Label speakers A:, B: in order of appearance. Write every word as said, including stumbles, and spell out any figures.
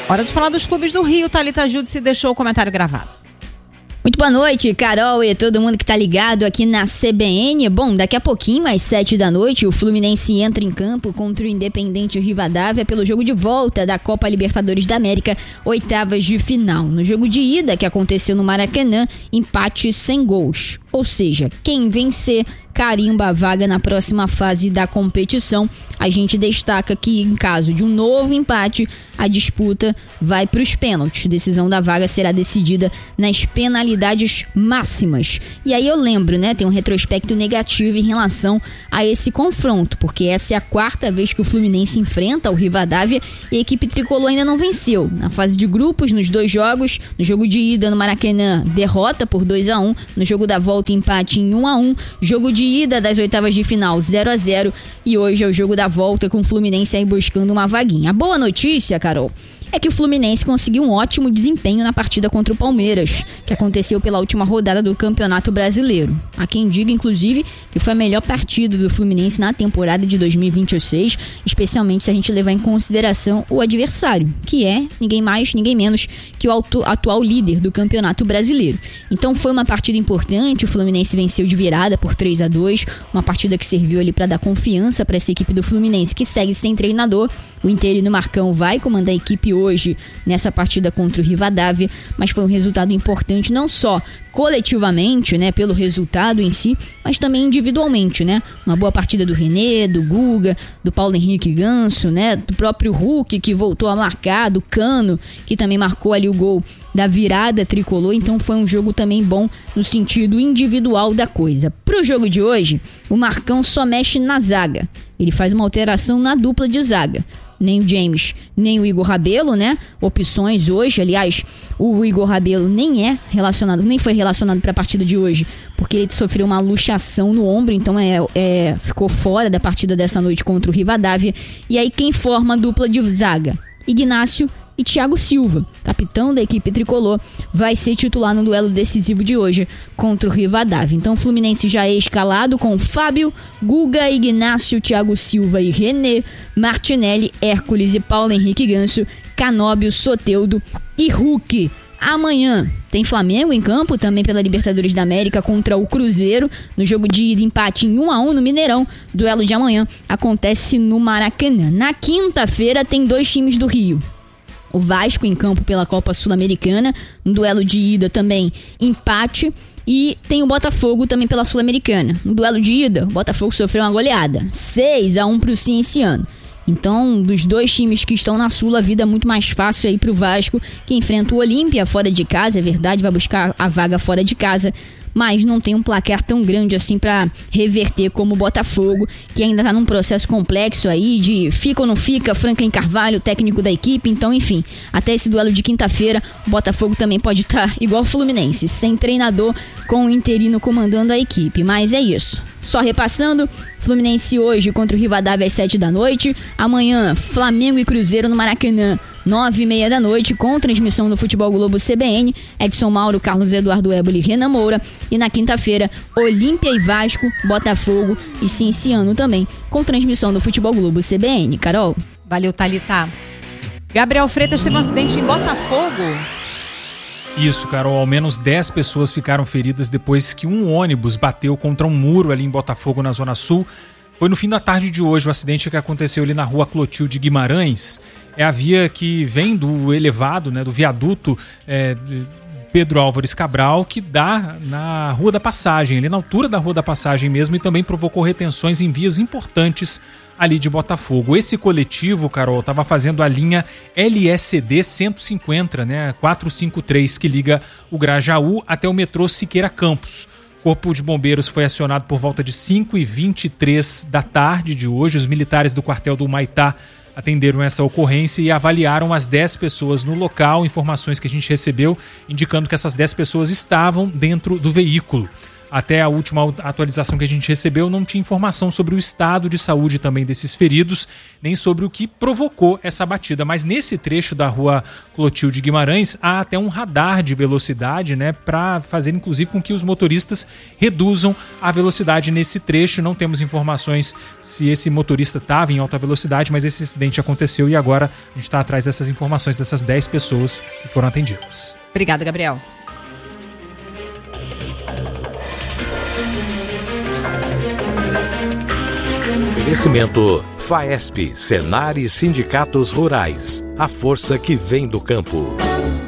A: Hora de falar dos clubes do Rio. Thalita Júdice deixou o comentário gravado.
B: Muito boa noite, Carol e todo mundo que tá ligado aqui na C B N. Bom, daqui a pouquinho, às sete da noite, o Fluminense entra em campo contra o Independente Rivadavia pelo jogo de volta da Copa Libertadores da América, oitavas de final. No jogo de ida, que aconteceu no Maracanã, empate sem gols. Ou seja, quem vencer carimba a vaga na próxima fase da competição. A gente destaca que, em caso de um novo empate, a disputa vai para os pênaltis. Decisão da vaga será decidida nas penalidades máximas. E aí eu lembro, né, tem um retrospecto negativo em relação a esse confronto, porque essa é a quarta vez que o Fluminense enfrenta o Rivadavia e a equipe tricolor ainda não venceu. Na fase de grupos, nos dois jogos, no jogo de ida no Maracanã, derrota por dois a um, no jogo da volta, empate em um a um, jogo de ida das oitavas de final zero a zero, e hoje é o jogo da volta com o Fluminense aí buscando uma vaguinha. A boa notícia, Carol, é que o Fluminense conseguiu um ótimo desempenho na partida contra o Palmeiras, que aconteceu pela última rodada do Campeonato Brasileiro. Há quem diga, inclusive, que foi a melhor partida do Fluminense na temporada de dois mil e vinte e seis, especialmente se a gente levar em consideração o adversário, que é ninguém mais, ninguém menos que o atual líder do Campeonato Brasileiro. Então foi uma partida importante, o Fluminense venceu de virada por três a dois, uma partida que serviu ali para dar confiança para essa equipe do Fluminense, que segue sem treinador. O interino Marcão vai comandar a equipe hoje nessa partida contra o Rivadavia, mas foi um resultado importante não só coletivamente, né, pelo resultado em si, mas também individualmente, né? Uma boa partida do René, do Guga, do Paulo Henrique Ganso, né, do próprio Hulk, que voltou a marcar, do Cano, que também marcou ali o gol da virada tricolor. Então foi um jogo também bom no sentido individual da coisa. Pro jogo de hoje, o Marcão só mexe na zaga. Ele faz uma alteração na dupla de zaga. Nem o James, nem o Igor Rabelo, né? Opções hoje, aliás, o Igor Rabelo nem é relacionado, nem foi relacionado para a partida de hoje, porque ele sofreu uma luxação no ombro, então é, é, ficou fora da partida dessa noite contra o Rivadavia. E aí quem forma a dupla de zaga? Ignácio e Thiago Silva, capitão da equipe tricolor, vai ser titular no duelo decisivo de hoje contra o Rivadavia. Então o Fluminense já é escalado com Fábio, Guga, Ignácio, Thiago Silva e René, Martinelli, Hércules e Paulo Henrique Ganso, Canóbio, Soteldo e Hulk. Amanhã tem Flamengo em campo, também pela Libertadores da América, contra o Cruzeiro, no jogo de ida, empate em um a um no Mineirão. Duelo de amanhã acontece no Maracanã. Na quinta-feira tem dois times do Rio. O Vasco em campo pela Copa Sul-Americana, no duelo de ida também empate, e tem o Botafogo também pela Sul-Americana. No duelo de ida, o Botafogo sofreu uma goleada, seis a um para o Cienciano. Então, dos dois times que estão na Sul, a vida é muito mais fácil aí pro Vasco, que enfrenta o Olímpia fora de casa, é verdade, vai buscar a vaga fora de casa, mas não tem um placar tão grande assim para reverter como o Botafogo, que ainda tá num processo complexo aí de fica ou não fica, Franklin Carvalho, técnico da equipe. Então, enfim, até esse duelo de quinta-feira, o Botafogo também pode estar tá igual o Fluminense, sem treinador, com o interino comandando a equipe. Mas é isso. Só repassando, Fluminense hoje contra o Rivadavia às sete da noite. Amanhã, Flamengo e Cruzeiro no Maracanã, nove e meia da noite, com transmissão do Futebol Globo C B N, Edson Mauro, Carlos Eduardo Éboli e Renan Moura. E na quinta-feira, Olímpia e Vasco, Botafogo e Cienciano também, com transmissão do Futebol Globo C B N. Carol?
A: Valeu, Thalita. Gabriel Freitas teve um acidente em Botafogo.
C: Isso, Carol, ao menos dez pessoas ficaram feridas depois que um ônibus bateu contra um muro ali em Botafogo, na Zona Sul. Foi no fim da tarde de hoje o acidente que aconteceu ali na rua Clotilde Guimarães. É a via que vem do elevado, né, do viaduto é, Pedro Álvares Cabral, que dá na Rua da Passagem, ali na altura da Rua da Passagem mesmo, e também provocou retenções em vias importantes ali de Botafogo. Esse coletivo, Carol, estava fazendo a linha L S D cento e cinquenta, né, quatrocentos e cinquenta e três, que liga o Grajaú até o metrô Siqueira Campos. O Corpo de Bombeiros foi acionado por volta de cinco e vinte e três da tarde de hoje. Os militares do quartel do Humaitá atenderam essa ocorrência e avaliaram as dez pessoas no local. Informações que a gente recebeu indicando que essas dez pessoas estavam dentro do veículo. Até a última atualização que a gente recebeu não tinha informação sobre o estado de saúde também desses feridos, nem sobre o que provocou essa batida. Mas nesse trecho da rua Clotilde Guimarães há até um radar de velocidade, né, para fazer inclusive com que os motoristas reduzam a velocidade nesse trecho. Não temos informações se esse motorista estava em alta velocidade, mas esse acidente aconteceu e agora a gente está atrás dessas informações dessas dez pessoas que foram atendidas.
A: Obrigada, Gabriel.
D: Oferecimento Faesp, Senar e Sindicatos Rurais. A força que vem do campo.